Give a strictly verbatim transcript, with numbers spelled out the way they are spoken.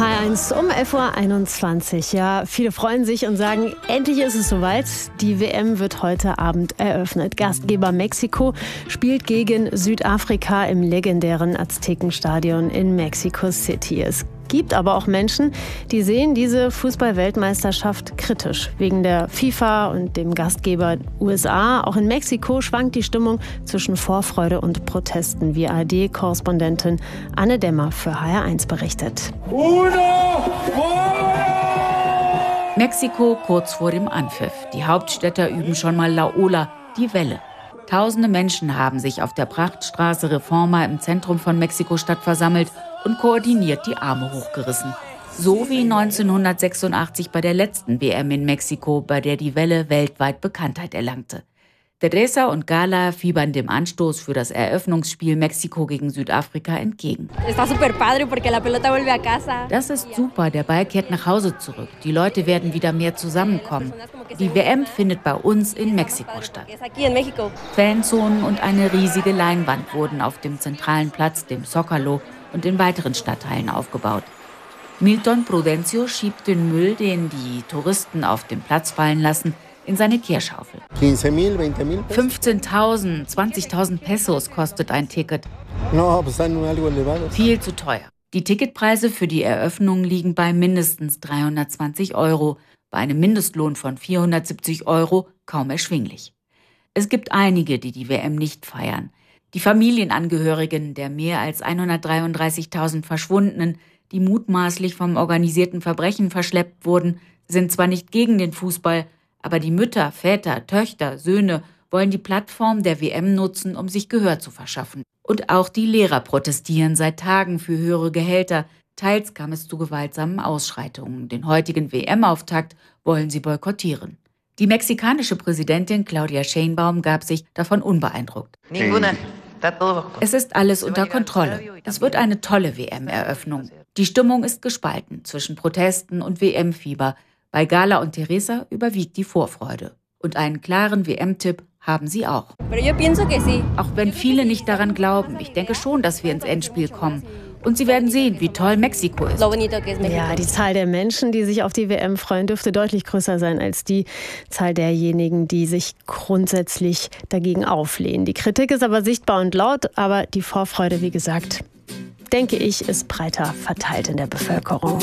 H eins um elf Uhr einundzwanzig. Ja, viele freuen sich und sagen, endlich ist es soweit. Die W M wird heute Abend eröffnet. Gastgeber Mexiko spielt gegen Südafrika im legendären Aztekenstadion in Mexico City. Es gibt aber auch Menschen, die sehen diese Fußball-Weltmeisterschaft kritisch. Wegen der FIFA und dem Gastgeber U S A. Auch in Mexiko schwankt die Stimmung zwischen Vorfreude und Protesten, wie A R D-Korrespondentin Anne Dämmer für H R eins berichtet. Mexiko kurz vor dem Anpfiff. Die Hauptstädter üben schon mal La Ola, die Welle. Tausende Menschen haben sich auf der Prachtstraße Reforma im Zentrum von Mexiko-Stadt versammelt und koordiniert die Arme hochgerissen. So wie neunzehnhundertsechsundachtzig bei der letzten W M in Mexiko, bei der die Welle weltweit Bekanntheit erlangte. Teresa und Gala fiebern dem Anstoß für das Eröffnungsspiel Mexiko gegen Südafrika entgegen. Das ist super, der Ball kehrt nach Hause zurück. Die Leute werden wieder mehr zusammenkommen. Die W M findet bei uns in Mexiko statt. Fanzonen und eine riesige Leinwand wurden auf dem zentralen Platz, dem Zócalo, und in weiteren Stadtteilen aufgebaut. Milton Prudencio schiebt den Müll, den die Touristen auf den Platz fallen lassen, in seine Kehrschaufel. fünfzehntausend, zwanzigtausend Pesos kostet ein Ticket. Viel zu teuer. Die Ticketpreise für die Eröffnung liegen bei mindestens dreihundertzwanzig Euro, bei einem Mindestlohn von vierhundertsiebzig Euro kaum erschwinglich. Es gibt einige, die die W M nicht feiern. Die Familienangehörigen der mehr als hundertdreiunddreißigtausend Verschwundenen, die mutmaßlich vom organisierten Verbrechen verschleppt wurden, sind zwar nicht gegen den Fußball, aber die Mütter, Väter, Töchter, Söhne wollen die Plattform der W M nutzen, um sich Gehör zu verschaffen. Und auch die Lehrer protestieren seit Tagen für höhere Gehälter. Teils kam es zu gewaltsamen Ausschreitungen. Den heutigen W M-Auftakt wollen sie boykottieren. Die mexikanische Präsidentin Claudia Sheinbaum gab sich davon unbeeindruckt. Es ist alles unter Kontrolle. Es wird eine tolle W M-Eröffnung. Die Stimmung ist gespalten zwischen Protesten und W M-Fieber. Bei Gala und Teresa überwiegt die Vorfreude. Und einen klaren W M-Tipp haben sie auch. Auch wenn viele nicht daran glauben, ich denke schon, dass wir ins Endspiel kommen. Und sie werden sehen, wie toll Mexiko ist. Ja, die Zahl der Menschen, die sich auf die W M freuen, dürfte deutlich größer sein als die Zahl derjenigen, die sich grundsätzlich dagegen auflehnen. Die Kritik ist aber sichtbar und laut, aber die Vorfreude, wie gesagt, denke ich, ist breiter verteilt in der Bevölkerung.